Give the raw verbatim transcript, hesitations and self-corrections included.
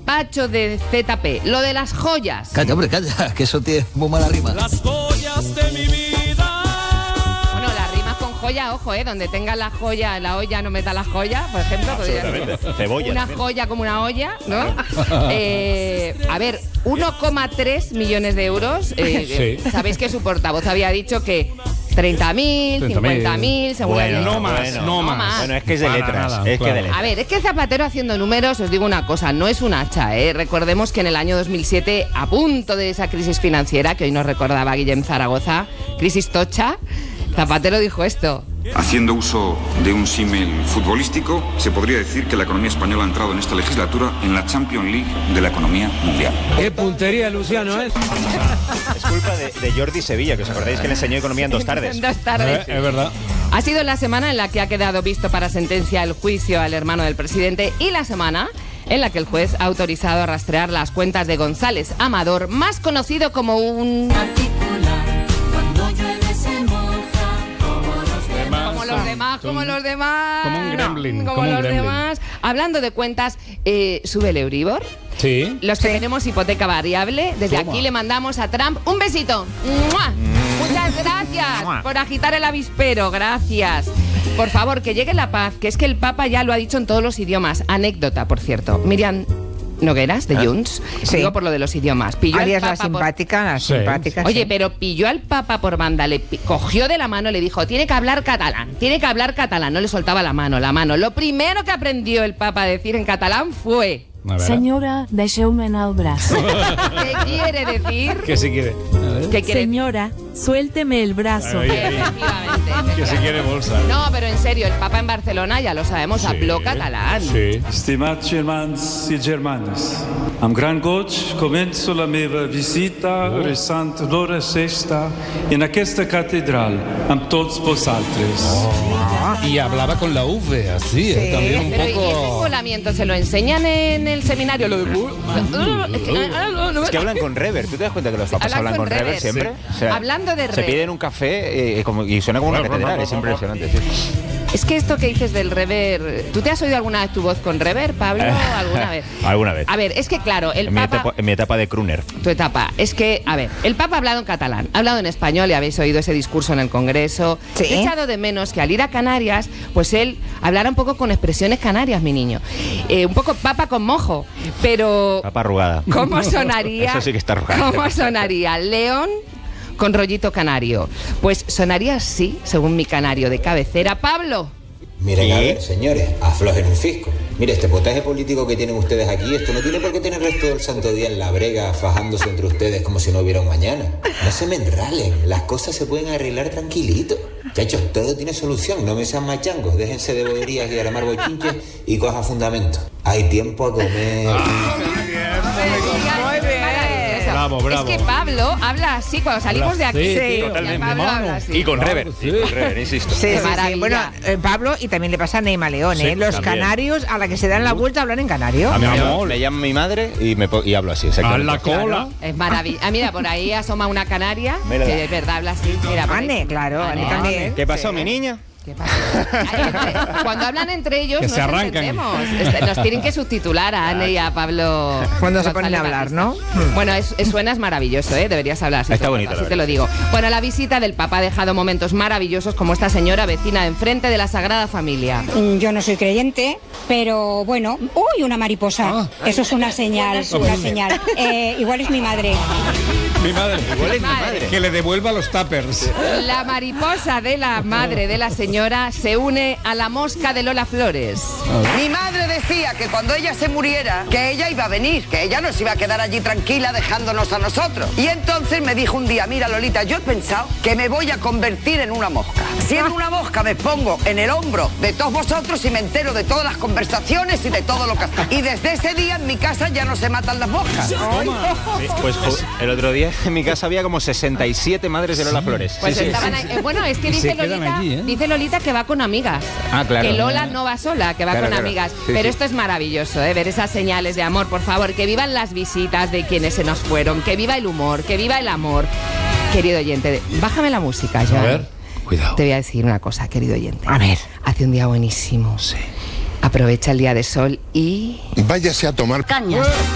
Pacho de Z P, lo de las joyas. Calla, hombre, calla, que eso tiene muy mala rima. Las joyas de mi vida. Bueno, las rimas con joya, ojo, ¿eh? Donde tenga la joya en la olla, no meta la joya, por ejemplo. Absolutamente. Cebolla. Una también. joya como una olla, ¿no? eh, a ver, uno coma tres millones de euros. Eh, Sí. Sabéis que su portavoz había dicho que treinta mil, cincuenta mil, según Bueno, la ley. No más, bueno. no No más. más. Bueno, es que es de Para letras. nada, es que claro. de letras. A ver, es que Zapatero haciendo números, os digo una cosa, no es un hacha, ¿eh? Recordemos que en el año dos mil siete, a punto de esa crisis financiera, que hoy nos recordaba Guillem Zaragoza, crisis tocha, Zapatero dijo esto. Haciendo uso de un símil futbolístico, se podría decir que la economía española ha entrado en esta legislatura en la Champions League de la economía mundial. Qué puntería, Luciano, ¿eh? Es culpa de, de Jordi Sevilla, que os acordáis que le enseñó economía en dos tardes. En dos tardes. Eh, es verdad. Ha sido la semana en la que ha quedado visto para sentencia el juicio al hermano del presidente y la semana en la que el juez ha autorizado a rastrear las cuentas de González Amador, más conocido como un... Como los demás, como los demás. Como un gremlin, Como, como un los gremlin. demás. Hablando de cuentas, eh, sube el Euribor. Sí. Los que tenemos hipoteca variable, desde Toma. aquí le mandamos a Trump un besito. ¡Mua! Muchas gracias por agitar el avispero, gracias. Por favor, que llegue la paz, que es que el Papa ya lo ha dicho en todos los idiomas. Anécdota, por cierto. Miriam Nogueras, de Junts, Sí. digo por lo de los idiomas. Pilló Alias al la Papa por- simpática, la Sí. simpática. Oye, sí. pero pilló al Papa por banda, le pi- cogió de la mano, le dijo, tiene que hablar catalán, tiene que hablar catalán. No le soltaba la mano, la mano. Lo primero que aprendió el Papa a decir en catalán fue... A ver. Señora, deixeu-me el brazo. ¿Qué quiere decir? Que si quiere. A ver. ¿Qué quiere Señora, suélteme el brazo. Ahí, ahí. Efectivamente, Que si quiere bolsa. No, pero en serio, el Papa en Barcelona, ya lo sabemos, habló catalán. Sí. Estimats germans i germanes, amb gran goig començo la meva visita Oh. resant l'hora sexta en aquesta catedral amb tots vosaltres. Y hablaba con la V, así, ¿eh? Sí. También un Pero ¿y ese poco... envolamiento se lo enseñan en el seminario? Lo de... Es que hablan con rever. ¿Tú te das cuenta que los papas Hablan hablan con con rever rever, siempre? sí. Hablando de Se rever. piden un café eh, como- y suena como una catedral. Es impresionante. Sí. Es que esto que dices del rever... ¿Tú te has oído alguna vez tu voz con rever, Pablo? ¿Alguna vez? Alguna vez. A ver, es que claro, el En mi, Papa... etapa, en mi etapa de crooner. Tu etapa. Es que, a ver, el Papa ha hablado en catalán, ha hablado en español y habéis oído ese discurso en el Congreso. Sí. He echado de menos que al ir a Canarias, pues él hablara un poco con expresiones canarias, mi niño. Eh, un poco Papa con mojo, pero... Papa arrugada. ¿Cómo sonaría? Eso sí que está arrugado. ¿Cómo sonaría León con rollito canario? Pues sonaría así, según mi canario de cabecera. Pablo. Miren, ¿Y? a ver, señores, aflojen un fisco. Mire, este potaje político que tienen ustedes aquí, esto no tiene por qué tener todo el santo día en la brega, fajándose entre ustedes como si no hubiera un mañana. No se me enralen, las cosas se pueden arreglar tranquilito. Chachos, todo tiene solución, no me sean machangos, déjense de boberías y armar bochinches y coja fundamento. Hay tiempo a comer. Muy bien. Bravo, bravo. Es que Pablo habla así cuando salimos de aquí. Sí, Sí, totalmente. Pablo habla así. Y con Claro, rever. sí. Y con rever, insisto. Sí, Qué sí, sí. maravilla. Bueno, eh, Pablo, y también le pasa a Neima León, Sí, ¿eh? Los también. canarios, a la que se dan la vuelta, hablan en canario. A mí Mi me llama, amor. me llama mi madre y, me, po- y hablo así. A exactamente. la cola. Es maravilla. Ah, mira, por ahí asoma una canaria, Mírala. que es verdad, habla así. Mira, por ahí. Ane, claro, Ane también. ¿Qué pasó, Sí. mi niña? ¿Qué pasa? Ay, entre- Cuando hablan entre ellos, Que no se nos arrancan. entendemos. Este, Nos tienen que subtitular a Anne y a Pablo. Cuando se González ponen a hablar, Batista. ¿no? Bueno, es, es- suenas maravilloso, ¿eh? Deberías hablar así. Está todo el bonito, rato, la así te lo digo. Bueno, la visita del Papa ha dejado momentos maravillosos como esta señora vecina de enfrente de la Sagrada Familia. Yo no soy creyente, pero bueno. ¡Uy, una mariposa! Eso es una señal, una señal. Eh, igual es mi madre. Mi madre. Igual es mi Madre. madre. Que le devuelva los tuppers. La mariposa de la madre de la señora se une a la mosca de Lola Flores. Mi madre decía que cuando ella se muriera, que ella iba a venir, que ella no se iba a quedar allí tranquila dejándonos a nosotros. Y entonces me dijo un día, mira Lolita, yo he pensado que me voy a convertir en una mosca. Siendo una mosca me pongo en el hombro de todos vosotros y me entero de todas las conversaciones y de todo lo que hacéis. Y desde ese día en mi casa ya no se matan las moscas. Sí, pues ju- el otro día en mi casa había como sesenta y siete madres de Lola Flores. Pues Sí, sí. estaban ahí- eh, bueno, es que Y dice se quedan Lolita, allí, ¿eh? dice Lolita que va con amigas. Ah, claro. Que Lola no va sola, que va Claro, con claro. amigas. Sí, Pero sí. esto es maravilloso, ¿eh? Ver esas señales de amor. Por favor, que vivan las visitas de quienes se nos fueron, que viva el humor, que viva el amor. Querido oyente, bájame la música ya. A ver, cuidado. Te voy a decir una cosa, querido oyente. A ver. Hace un día buenísimo. Sí. Aprovecha el día de sol y... Váyase a tomar Cañas.